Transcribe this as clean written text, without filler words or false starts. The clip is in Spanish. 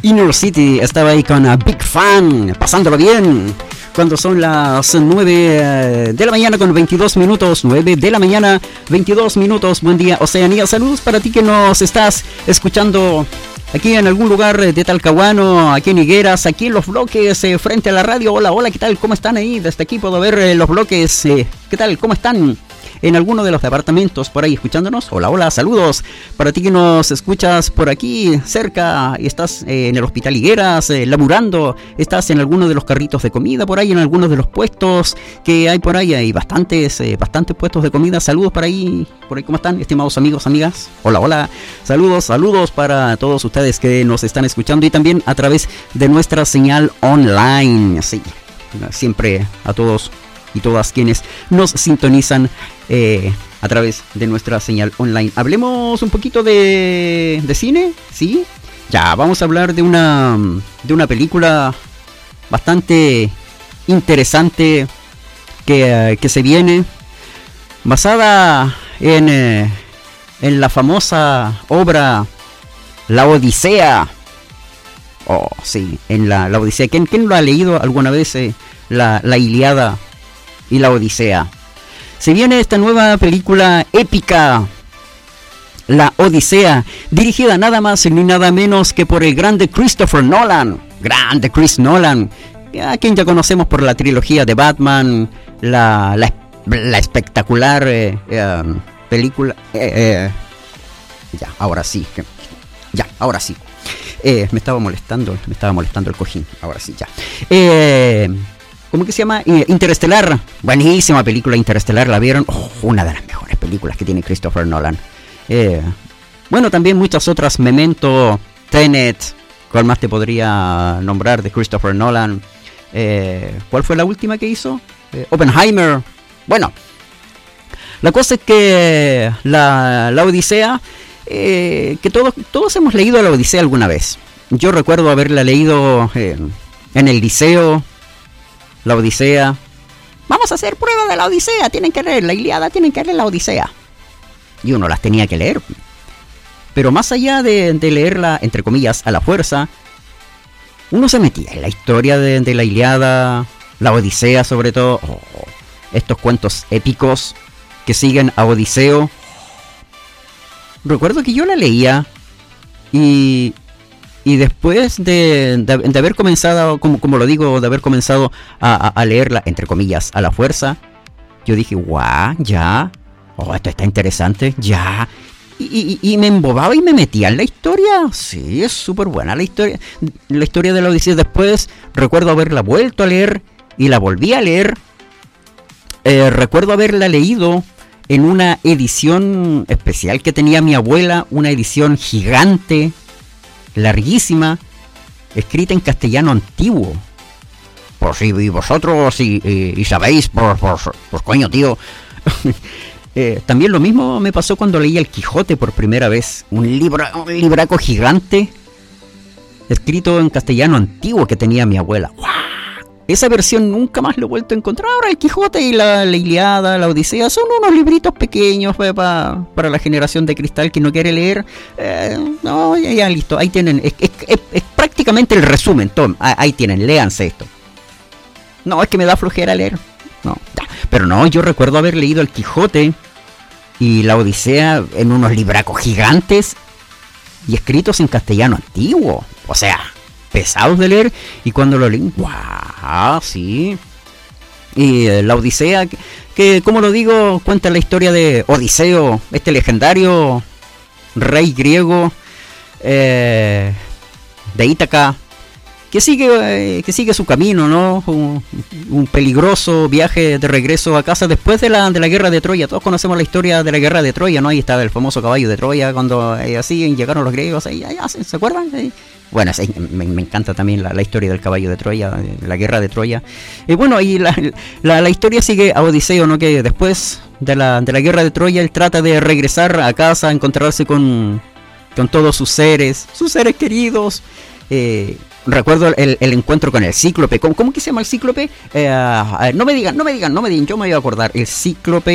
Inner City estaba ahí con Big Fan, pasándolo bien. Cuando son las 9 de la mañana con 22 minutos, 9 de la mañana, 22 minutos. Buen día, Oceanía. Saludos para ti que nos estás escuchando aquí en algún lugar de Talcahuano, aquí en Higueras, aquí en los bloques frente a la radio. Hola, hola, ¿qué tal? ¿Cómo están ahí? Desde aquí puedo ver los bloques. ¿Qué tal? ¿Cómo están? En alguno de los departamentos por ahí escuchándonos. Hola, hola, saludos para ti que nos escuchas por aquí cerca y estás en el Hospital Higueras, laburando, estás en alguno de los carritos de comida por ahí, en algunos de los puestos que hay por ahí. Hay bastantes puestos de comida. Saludos por ahí, ¿cómo están, estimados amigos, amigas? Hola, hola, saludos para todos ustedes que nos están escuchando y también a través de nuestra señal online. Sí, siempre a todos y todas quienes nos sintonizan a través de nuestra señal online. Hablemos un poquito de cine, ¿sí? Ya, vamos a hablar de una película bastante interesante que se viene, basada en la famosa obra La Odisea. Oh, sí, en la Odisea. ¿Quién lo ha leído alguna vez? La Ilíada y la Odisea. Se viene esta nueva película épica, La Odisea, dirigida nada más ni nada menos que por el grande Christopher Nolan. Grande Chris Nolan, a quien ya conocemos por la trilogía de Batman, la espectacular película. Ahora sí. Me estaba molestando el cojín. Ahora sí, ya. ¿Cómo que se llama? Interestelar. Buenísima película, Interestelar. ¿La vieron? Una de las mejores películas que tiene Christopher Nolan. Bueno, también muchas otras. Memento, Tenet. ¿Cuál más te podría nombrar de Christopher Nolan? ¿Cuál fue la última que hizo? Oppenheimer. Bueno, la cosa es que la Odisea, que todos hemos leído la Odisea alguna vez. Yo recuerdo haberla leído en el liceo. La Odisea. Vamos a hacer prueba de la Odisea. Tienen que leer la Ilíada, tienen que leer la Odisea. Y uno las tenía que leer. Pero más allá de leerla, entre comillas, a la fuerza, uno se metía en la historia de la Ilíada, la Odisea sobre todo. Estos cuentos épicos que siguen a Odiseo. Recuerdo que yo la leía y después de haber comenzado, como lo digo, de haber comenzado a leerla, entre comillas, a la fuerza, yo dije, guau, ya, esto está interesante, ya, y me embobaba y me metía en la historia. Sí, es súper buena la historia de la Odisea. Después recuerdo haberla vuelto a leer y la volví a leer. Recuerdo haberla leído en una edición especial que tenía mi abuela, una edición gigante, larguísima, escrita en castellano antiguo. Por si vosotros y sabéis, por coño, tío. También lo mismo me pasó cuando leí El Quijote por primera vez. Un libraco gigante, escrito en castellano antiguo que tenía mi abuela. ¡Wow! Esa versión nunca más lo he vuelto a encontrar. Ahora El Quijote y la Ilíada, la Odisea, son unos libritos pequeños para la generación de cristal que no quiere leer. No, ya listo, ahí tienen. Es prácticamente el resumen, Tom. Ahí tienen, léanse esto. No, es que me da flojera leer. No, pero no, yo recuerdo haber leído El Quijote y la Odisea en unos libracos gigantes y escritos en castellano antiguo. O sea, pesados de leer, y cuando lo leí, ¡guau! Sí. Y la Odisea, que como lo digo, cuenta la historia de Odiseo, este legendario rey griego de Ítaca, que sigue su camino, ¿no? Un peligroso viaje de regreso a casa después de la guerra de Troya. Todos conocemos la historia de la guerra de Troya, ¿no? Ahí estaba el famoso caballo de Troya, cuando así llegaron los griegos, ¿se acuerdan? Bueno, me encanta también la historia del caballo de Troya, la guerra de Troya. Bueno, y la historia sigue a Odiseo, ¿no? Que después de la guerra de Troya, él trata de regresar a casa, a encontrarse con todos sus seres queridos. Recuerdo el encuentro con el Cíclope. ¿Cómo que se llama el Cíclope? No me digan, yo me voy a acordar. El Cíclope